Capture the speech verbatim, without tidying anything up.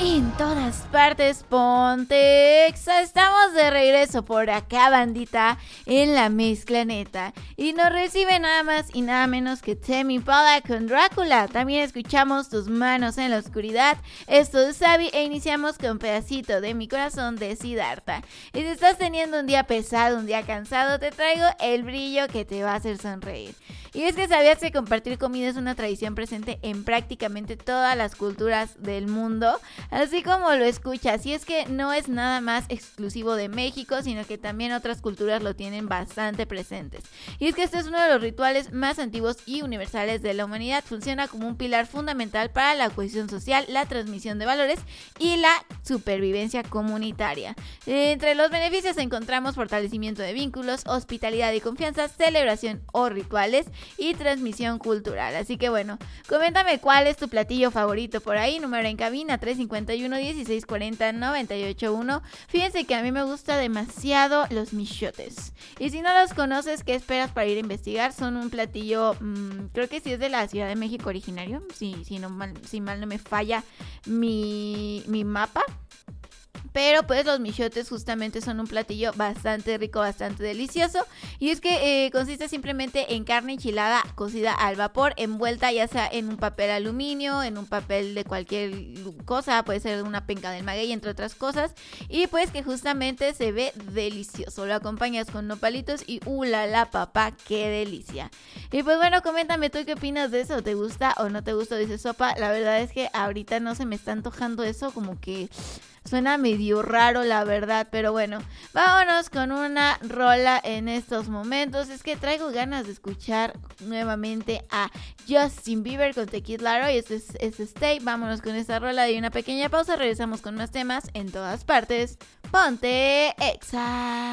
En todas partes, Pontexa. Estamos de regreso por acá, bandita, en la mezcla neta. Y nos recibe nada más y nada menos que Tame Impala con Drácula. También escuchamos Tus manos en la oscuridad, esto es Sabi, e iniciamos con Pedacito de mi corazón de Siddhartha. Y si estás teniendo un día pesado, un día cansado, te traigo el brillo que te va a hacer sonreír. Y es que sabías que compartir comida es una tradición presente en prácticamente todas las culturas del mundo, así como lo escuchas. Y es que no es nada más exclusivo de México, sino que también otras culturas lo tienen bastante presentes. Y es que este es uno de los rituales más antiguos y universales de la humanidad. Funciona como un pilar fundamental para la cohesión social, la transmisión de valores y la supervivencia comunitaria. Entre los beneficios encontramos fortalecimiento de vínculos, hospitalidad y confianza, celebración o rituales y transmisión cultural. Así que bueno, coméntame cuál es tu platillo favorito por ahí. Número en cabina tres cinco uno, dieciséis cuarenta, noventa y ocho uno. Fíjense que a mí me gusta demasiado los michotes. Y si no los conoces, ¿qué esperas para ir a investigar? Son un platillo, mmm, creo que sí es de la Ciudad de México originario, si, si, no mal, si mal no me falla mi, mi mapa. Pero pues los michotes justamente son un platillo bastante rico, bastante delicioso. Y es que eh, consiste simplemente en carne enchilada cocida al vapor, envuelta ya sea en un papel aluminio, en un papel de cualquier cosa, puede ser una penca del maguey, entre otras cosas. Y pues que justamente se ve delicioso. Lo acompañas con nopalitos y ¡uh, la, la, papá! ¡Qué delicia! Y pues bueno, coméntame tú qué opinas de eso. ¿Te gusta o no te gusta? Dice Sopa. La verdad es que ahorita no se me está antojando eso, como que suena medio raro, la verdad, pero bueno, vámonos con una rola en estos momentos. Es que traigo ganas de escuchar nuevamente a Justin Bieber con The Kid Laroi. Este es, es Stay. Vámonos con esta rola y una pequeña pausa. Regresamos con más temas en todas partes. Ponte Exa.